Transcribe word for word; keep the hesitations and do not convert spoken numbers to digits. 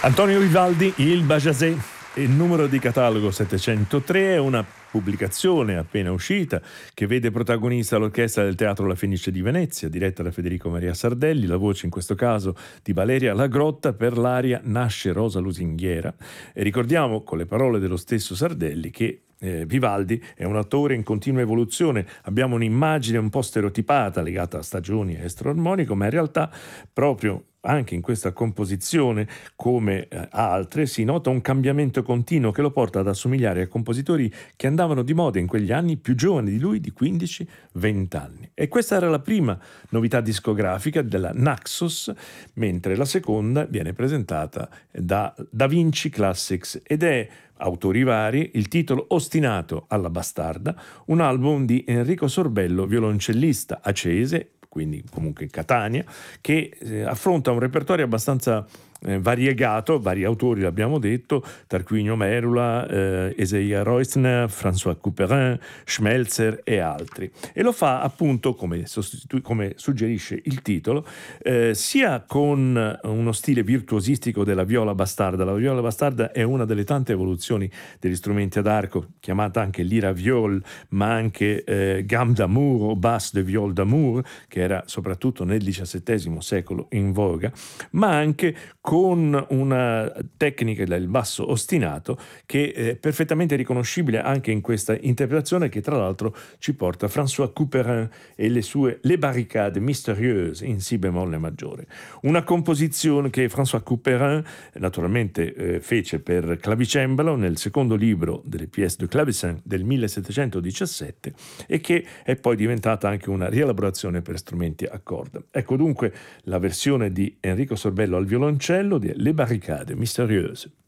Antonio Vivaldi, il Bajazet, il numero di catalogo settecentotre è una pubblicazione appena uscita che vede protagonista l'orchestra del Teatro La Fenice di Venezia, diretta da Federico Maria Sardelli, la voce in questo caso di Valeria Lagrotta per l'aria Nasce Rosa Lusinghiera. E ricordiamo con le parole dello stesso Sardelli che Eh, Vivaldi è un attore in continua evoluzione. Abbiamo un'immagine un po' stereotipata legata a stagioni e estroarmonico, ma in realtà proprio anche in questa composizione, come eh, altre, si nota un cambiamento continuo che lo porta ad assomigliare a compositori che andavano di moda in quegli anni, più giovani di lui di quindici venti anni. E questa era la prima novità discografica della Naxos, mentre la seconda viene presentata da Da Vinci Classics ed è, autori vari, il titolo Ostinato alla bastarda, un album di Enrico Sorbello, violoncellista acese, quindi comunque Catania, che eh, affronta un repertorio abbastanza eh, variegato, vari autori l'abbiamo detto, Tarquinio Merula, eh, Ezeia Reusner, François Couperin, Schmelzer e altri. E lo fa appunto, come, sostitu- come suggerisce il titolo, eh, sia con uno stile virtuosistico della viola bastarda. La viola bastarda è una delle tante evoluzioni degli strumenti ad arco, chiamata anche lira viol, ma anche eh, gamme d'amour o basse de viol d'amour, che era soprattutto nel diciassettesimo secolo in voga, ma anche con una tecnica del basso ostinato che è perfettamente riconoscibile anche in questa interpretazione, che tra l'altro ci porta François Couperin e le sue Le Barricades Mystérieuses in si bemolle maggiore. Una composizione che François Couperin naturalmente eh, fece per clavicembalo nel secondo libro delle pièces de clavecin del millesettecentodiciassette e che è poi diventata anche una rielaborazione per strumenti a corda. Ecco dunque la versione di Enrico Sorbello al violoncello di Le Barricades Mystérieuses.